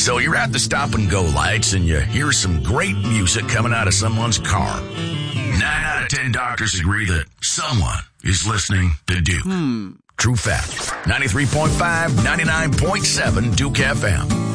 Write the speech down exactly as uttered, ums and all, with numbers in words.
So you're at the stop-and-go lights and you hear some great music coming out of someone's car. Nine out of ten doctors agree that someone is listening to Duke. Hmm. True fact. ninety-three point five, ninety-nine point seven Duke F M.